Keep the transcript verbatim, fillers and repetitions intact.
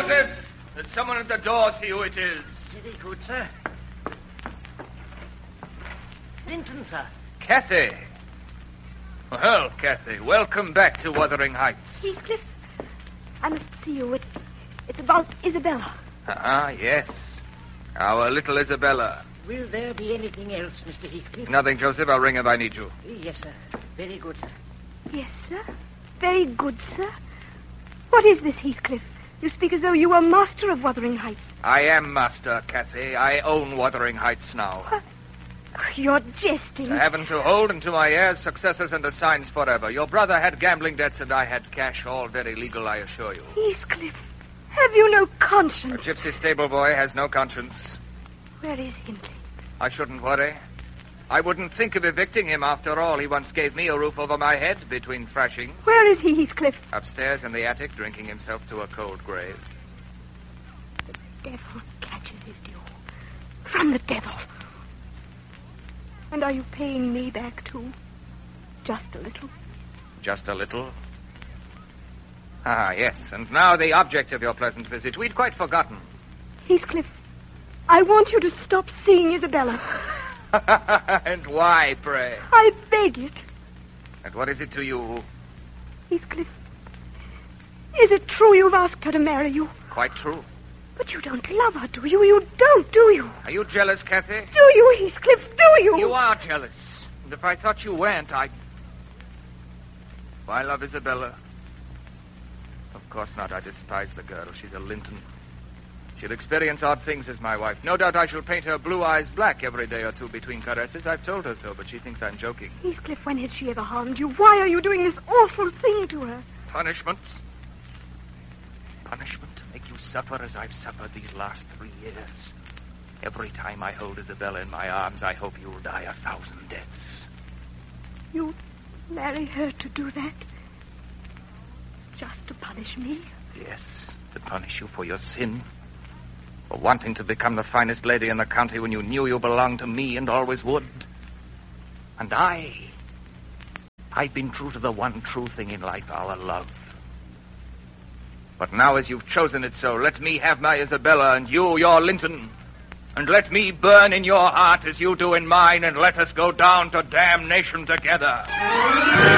Joseph! There's someone at the door. See who it is. Very good, sir. Linton, sir. Cathy. Well, Cathy, welcome back to Wuthering Heights. Heathcliff, I must see you. It, it's about Isabella. Ah, yes. Our little Isabella. Will there be anything else, Mister Heathcliff? Nothing, Joseph. I'll ring if I need you. Yes, sir. Very good, sir. Yes, sir. Very good, sir. What is this, Heathcliff? You speak as though you were master of Wuthering Heights. I am master, Cathy. I own Wuthering Heights now. What? You're jesting. I haven't to hold unto my heirs, successors, and assigns forever. Your brother had gambling debts and I had cash, all very legal, I assure you. Heathcliff, have you no conscience? A gypsy stable boy has no conscience. Where is Hindley? I shouldn't worry. I wouldn't think of evicting him after all. He once gave me a roof over my head between thrashings. Where is he, Heathcliff? Upstairs in the attic, drinking himself to a cold grave. The devil catches his due. From the devil. And are you paying me back, too? Just a little? Just a little? Ah, yes. And now the object of your pleasant visit. We'd quite forgotten. Heathcliff, I want you to stop seeing Isabella. And why, pray? I beg it. And what is it to you? Heathcliff, is it true you've asked her to marry you? Quite true. But you don't love her, do you? You don't, do you? Are you jealous, Cathy? Do you, Heathcliff? Do you? You are jealous. And if I thought you weren't, I'd... Why love Isabella? Of course not. I despise the girl. She's a Linton. She'll experience odd things as my wife. No doubt I shall paint her blue eyes black every day or two between caresses. I've told her so, but she thinks I'm joking. Heathcliff, when has she ever harmed you? Why are you doing this awful thing to her? Punishment? Punishment to make you suffer as I've suffered these last three years. Every time I hold Isabella in my arms, I hope you'll die a thousand deaths. You'd marry her to do that? Just to punish me? Yes, to punish you for your sin. For wanting to become the finest lady in the county when you knew you belonged to me and always would. And I... I've been true to the one true thing in life, our love. But now as you've chosen it so, let me have my Isabella and you your Linton. And let me burn in your heart as you do in mine, and let us go down to damnation together.